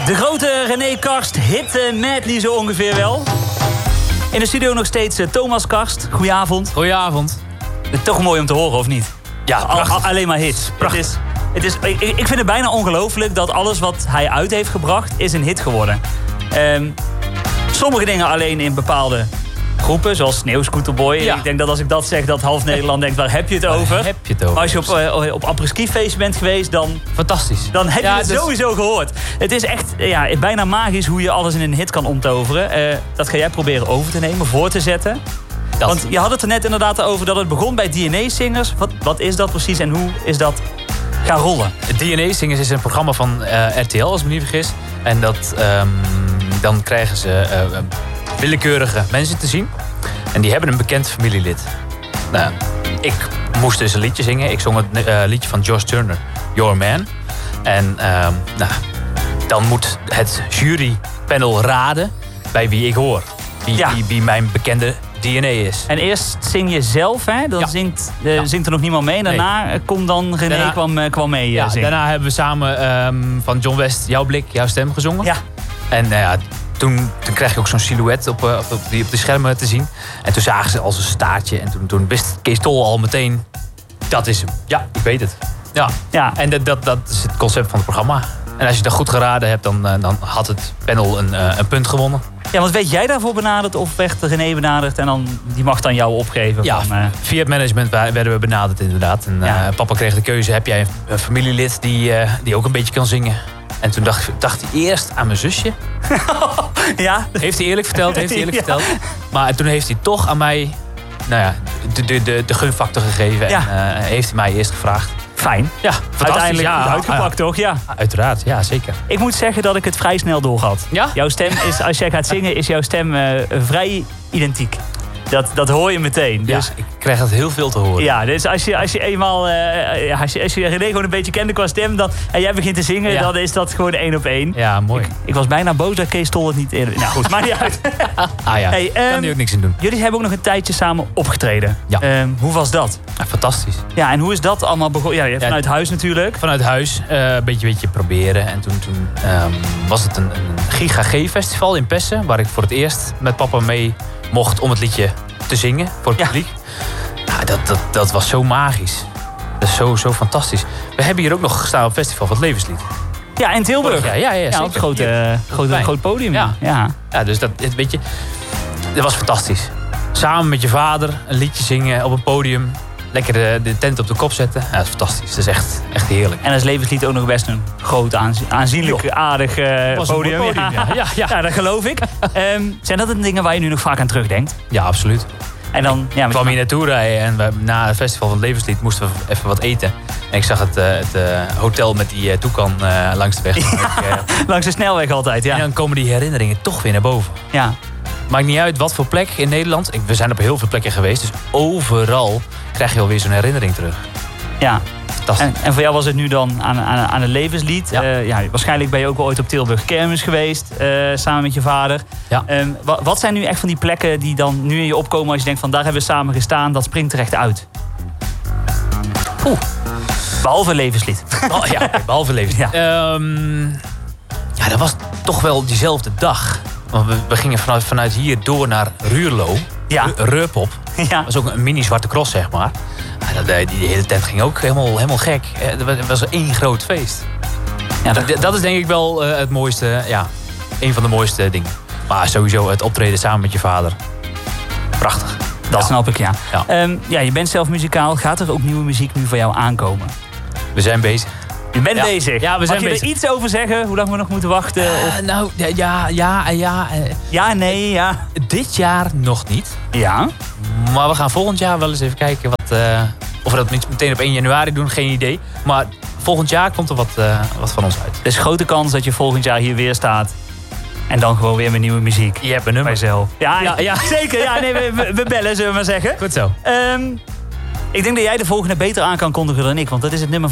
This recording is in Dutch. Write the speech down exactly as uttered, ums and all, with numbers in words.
De grote René Karst, hit uh, medley zo ongeveer wel. In de studio nog steeds uh, Thomas Karst. Goedenavond. Goedenavond. Toch mooi om te horen, of niet? Ja, Al, al, alleen maar hits. Prachtig. Het is, het is, ik, ik vind het bijna ongelooflijk dat alles wat hij uit heeft gebracht is een hit geworden. Um, sommige dingen alleen in bepaalde groepen, zoals Sneeuwscooterboy. Ja. Ik denk dat als ik dat zeg, dat half Nederland denkt, waar heb je het over? Waar heb je het over? Maar als je op, uh, op apres-ski feest bent geweest, dan... Fantastisch. Dan heb je ja, het dus... sowieso gehoord. Het is echt ja, bijna magisch hoe je alles in een hit kan omtoveren. Uh, dat ga jij proberen over te nemen, voor te zetten. Dat. Want je had het er net inderdaad over dat het begon bij D N A-zingers. Wat, wat is dat precies en hoe is dat gaan rollen? D N A-zingers is een programma van uh, R T L, als ik me niet vergis. En dat, um, dan krijgen ze uh, willekeurige mensen te zien. En die hebben een bekend familielid. Nou, ik moest dus een liedje zingen. Ik zong het uh, liedje van Josh Turner, Your Man. En um, nou, dan moet het jurypanel raden bij wie ik hoor. Wie, ja. wie, wie mijn bekende D N A is. En eerst zing je zelf, hè? Dan ja. zingt, uh, ja. zingt er nog niemand mee. Daarna nee. komt dan René daarna, kwam, uh, kwam mee uh, ja, zingen. Daarna hebben we samen um, van John West Jouw Blik, Jouw Stem gezongen. Ja. En uh, ja, toen, toen kreeg je ook zo'n silhouet op, uh, op, die, op de schermen te zien. En toen zagen ze als een staartje. En toen, toen wist Kees Tol al meteen, dat is hem. Ja, ik weet het. Ja. Ja. En dat, dat, dat is het concept van het programma. En als je dat goed geraden hebt, dan, uh, dan had het panel een, uh, een punt gewonnen. Ja, want werd jij daarvoor benaderd of werd René benaderd en dan, die mag dan jou opgeven? Ja, van, uh... via het management werden we benaderd inderdaad. En uh, ja. papa kreeg de keuze, heb jij een familielid die, uh, die ook een beetje kan zingen? En toen dacht, dacht hij eerst aan mijn zusje. Ja? Heeft hij eerlijk verteld, heeft hij eerlijk ja. verteld. Maar toen heeft hij toch aan mij nou ja, de, de, de, de gunfactor gegeven. Ja. En uh, heeft hij mij eerst gevraagd. Fijn. Ja, uiteindelijk ja, goed uitgepakt, ja, toch? Ja. Uiteraard, ja, zeker. Ik moet zeggen dat ik het vrij snel doorgehad. Ja? Jouw stem is, als jij gaat zingen, is jouw stem uh, vrij identiek. Dat, dat hoor je meteen. Dus, ja, ik krijg dat heel veel te horen. Ja, dus als je, als je eenmaal... Uh, als je, als je René gewoon een beetje kende qua stem... Dan, en jij begint te zingen, ja. dan is dat gewoon één op één. Ja, mooi. Ik, ik was bijna boos dat Kees Tol het niet eerder... Nou goed, maakt niet uit. Ah ja, hey, um, kan er ook niks in doen. Jullie hebben ook nog een tijdje samen opgetreden. Ja. Um, hoe was dat? Ja, fantastisch. Ja, en hoe is dat allemaal begonnen? Ja, vanuit ja, huis natuurlijk. Vanuit huis, uh, een beetje, beetje proberen. En toen, toen um, was het een, een Giga G-festival in Pessen... waar ik voor het eerst met papa mee mocht om het liedje... te zingen voor het publiek. Ja. Nou, dat, dat, dat was zo magisch. Dat is zo, zo fantastisch. We hebben hier ook nog gestaan op het festival van het Levenslied. Ja, in Tilburg. Ja, ja, ja, ja, ja op het grote, grote, groot podium. Ja, ja. ja dus dat, weet je, dat was fantastisch. Samen met je vader een liedje zingen op een podium. Lekker de, de tent op de kop zetten. Ja, dat is fantastisch. Dat is echt, echt heerlijk. En als Levenslied ook nog best een groot, aanzienlijk, jo. aardig uh, podium. podium ja. Ja, ja, ja. ja, dat geloof ik. um, zijn dat de dingen waar je nu nog vaak aan terugdenkt? Ja, absoluut. En dan ja, ik kwam hier naartoe rijden en we, na het festival van het Levenslied moesten we even wat eten. En ik zag het, uh, het uh, hotel met die uh, toekan uh, langs de weg. Ja, ik, uh, langs de snelweg altijd, ja. En dan komen die herinneringen toch weer naar boven. Ja. Maakt niet uit wat voor plek in Nederland. Ik, we zijn op heel veel plekken geweest. Dus overal krijg je alweer zo'n herinnering terug. Ja. En, en voor jou was het nu dan aan, aan, aan een Levenslied. Ja. Uh, ja, waarschijnlijk ben je ook wel ooit op Tilburg Kermis geweest. Uh, samen met je vader. Ja. Um, wat, wat zijn nu echt van die plekken die dan nu in je opkomen... als je denkt van daar hebben we samen gestaan. Dat springt er echt uit. Oeh. Behalve Levenslied. Oh, ja, behalve Levenslied. Ja. Um, ja, dat was toch wel diezelfde dag. Want we, we gingen vanuit, vanuit hier door naar Ruurlo. Ja. Reupop. Ja. Dat was ook een mini zwarte cross, zeg maar. Ja, dat, die, die hele tent ging ook helemaal, helemaal gek. Het was één groot feest. Ja, dat, dat is denk ik wel uh, het mooiste, ja, een van de mooiste dingen. Maar sowieso het optreden samen met je vader. Prachtig. Dat ja. snap ik, ja. Ja. Um, ja. Je bent zelf muzikaal. Gaat er ook nieuwe muziek nu voor jou aankomen? We zijn bezig. Je bent ja. bezig. Ja, we zijn Mag je bezig. er iets over zeggen? Hoe lang we nog moeten wachten? Uh, of... Nou, ja, ja, ja. Uh, ja, nee, ja. Dit jaar nog niet. Ja. Maar we gaan volgend jaar wel eens even kijken wat... Uh, of we dat niet meteen op één januari doen, geen idee. Maar volgend jaar komt er wat, uh, wat van ons uit. Er is grote kans dat je volgend jaar hier weer staat. En dan gewoon weer met nieuwe muziek. Je hebt een nummer. Zelf. Ja, ja, ja, zeker. Ja, nee, we, we bellen, zullen we maar zeggen. Goed zo. Um, ik denk dat jij de volgende beter aan kan kondigen dan ik. Want dat is het nummer